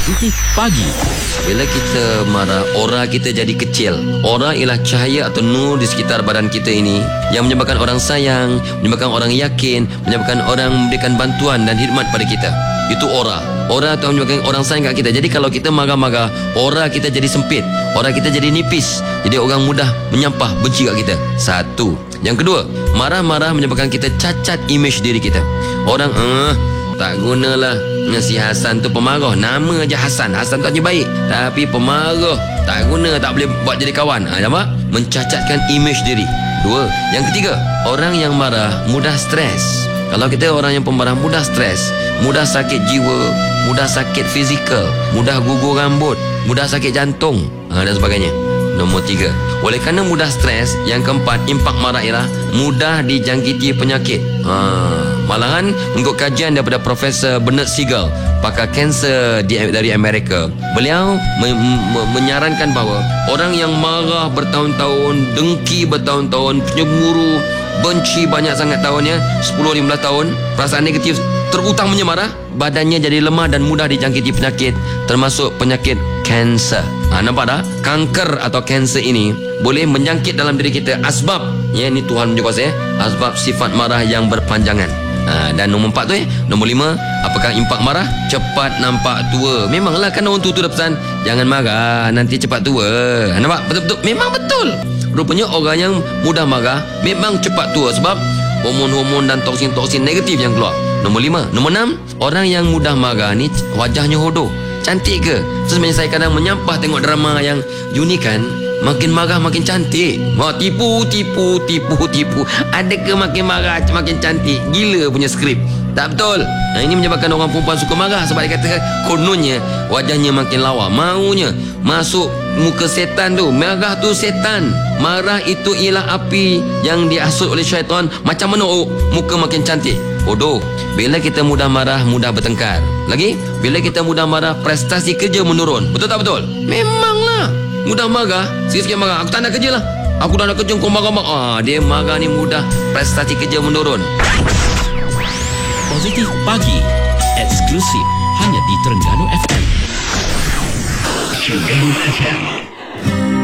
Positif Pagi. Bila kita marah, aura kita jadi kecil. Aura ialah cahaya atau nur di sekitar badan kita ini yang menyebabkan orang sayang, menyebabkan orang yakin, menyebabkan orang memberikan bantuan dan khidmat pada kita. Itu aura. Aura atau menyebabkan orang sayang kat kita. Jadi kalau kita marah-marah, aura kita jadi sempit, aura kita jadi nipis. Jadi orang mudah menyampah, benci kat kita. Satu. Yang kedua, marah-marah menyebabkan kita cacat image diri kita. Orang tak gunalah, si Hasan tu pemarah. Nama aja Hasan. Hasan tu aja baik, tapi pemarah. Tak guna, tak boleh buat jadi kawan. Nampak? Mencacatkan image diri. Dua. Yang ketiga, orang yang marah mudah stres. Kalau kita orang yang pemarah mudah stres, mudah sakit jiwa, mudah sakit fizikal, mudah gugur rambut, mudah sakit jantung dan sebagainya. Nombor tiga, oleh kerana mudah stres. Yang keempat, impak marah ialah mudah dijangkiti penyakit. Malahan mengikut kajian daripada Profesor Bernard Siegel, pakar kanser dari Amerika, beliau menyarankan bahawa orang yang marah bertahun-tahun, dengki bertahun-tahun, cemburu, benci banyak sangat tahunnya, 10-15 tahun, perasaan negatif terutamanya marah, badannya jadi lemah dan mudah dijangkiti penyakit, termasuk penyakit kanser. Nampak tak? Kanker atau kanser ini boleh menjangkit dalam diri kita. Asbab, ini Tuhan punya kuasa, asbab sifat marah yang berpanjangan. Dan nombor 4 tu nombor 5, apakah impak marah? Cepat nampak tua. Memanglah, kan orang tua tu dah pesan, jangan marah, nanti cepat tua. Nampak? Betul-betul, memang betul. Rupanya orang yang mudah marah memang cepat tua sebab hormon-hormon dan toksin-toksin negatif yang keluar. Nombor 5. Nombor 6, orang yang mudah marah ni wajahnya hodoh. Cantik ke? Sebenarnya saya kadang menyampah tengok drama yang unik kan. Makin marah makin cantik. Tipu. Ada ke makin marah makin cantik? Gila punya skrip. Tak betul. Ini menyebabkan orang perempuan suka marah sebab dia kata kononnya wajahnya makin lawa. Maunya masuk muka setan tu. Marah tu setan. Marah itu ialah api yang diasut oleh syaitan. Macam mana muka makin cantik? Bodoh. Bila kita mudah marah, mudah bertengkar. Lagi, bila kita mudah marah, prestasi kerja menurun. Betul tak betul? Memanglah. Mudah marah, sikit-sikit marah, aku tak nak kerja lah. Aku dah nak kerja, kau marah-marah. Dia marah ni mudah, prestasi kerja menurun. Positif Pagi. Eksklusif hanya di Terengganu FM.